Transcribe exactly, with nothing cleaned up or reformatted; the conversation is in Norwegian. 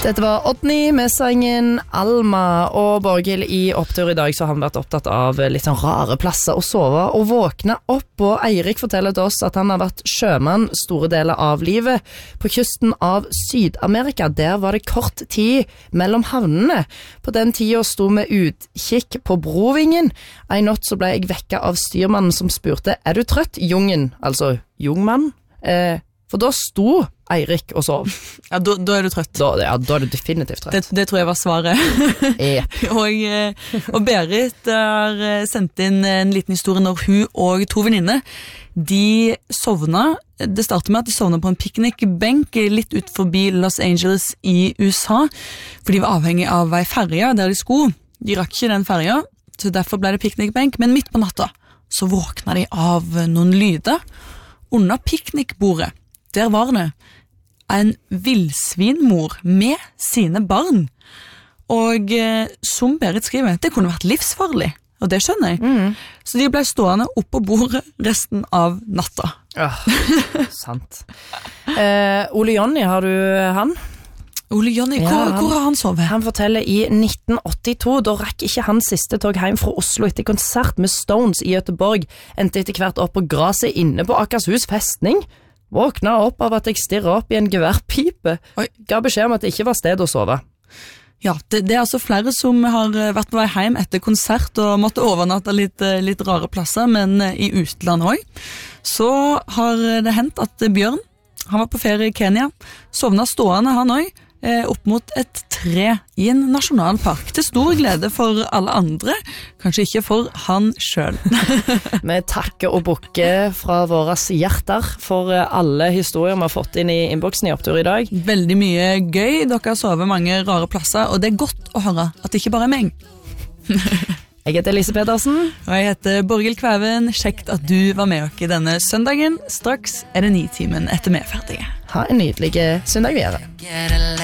Dette var Odny med sangen Alma, og Borghild, i opptur i dag så har han vært opptatt av litt sånn rare plasser å sove og våkne opp, og Eirik forteller til oss at han har vært sjømann store deler av livet på kysten av Sydamerika. Der var det kort tid mellom havnene. På den tiden sto vi utkikk på Brovingen. En natt så ble jeg vekket av styrmannen som spurte, er du trøtt, jungen? Altså, jungmann? Eh, for da sto Eirik og sov. Ja, da, da er du trøtt. Da, ja, da er du definitivt trøtt. Det, det tror jeg var svaret. Yep. og, og Berit har sendt inn en liten historie når hun og to venninner, de sovna. Det startet med at de sovna på en piknikbenk litt ut forbi Los Angeles i U S A, for de var avhengig av ei ferje der de skulle. De rakk ikke den ferja, så derfor ble det piknikbenk, men midt på natta så våkna de av noen lyder under piknikbordet. Der var det en villsvinmor med sine barn. Og eh, som Berit skriver, det kunne vært livsfarlig, og det skjønner jeg. Mm. Så de ble stående opp på bordet resten av natta. Ja, sant. Eh, Ole Jonny, har du han? Ole Jonny, hvor, ja, han, hvor har han sovet? Han forteller i nitten åttito, da rakk ikke han siste tog hjem fra Oslo etter konsert med Stones i Göteborg, endte etter hvert opp på graset inne på Akershus festning. Våkna opp av at jeg stirret opp i en geværpipe. Oi. Ga beskjed om at det ikke var sted å sove. Ja, det, det er altså flere som har vært på vei hjem etter konsert og måtte overnatte litt, litt rare plasser, men i utlandet også. Så har det hendt at Bjørn, han var på ferie i Kenya, sovna stående han også, opp mot et tre i en nasjonalpark, til stor glede for alle andre, kanskje ikke for han selv. Vi takker og bukker fra våre hjerter for alle historier vi har fått inn i innboksen i Opptur i dag. Veldig mye gøy, dere har sovet mange rare plasser, og det er godt å høre at det ikke bare er meg. Jeg heter Lise Pedersen. Og jeg heter Borghild Kvæven. Kjekt at du var med oss i denne søndagen. Straks er det ni timen etter vi er ferdige. Ha en nydelig søndag videre.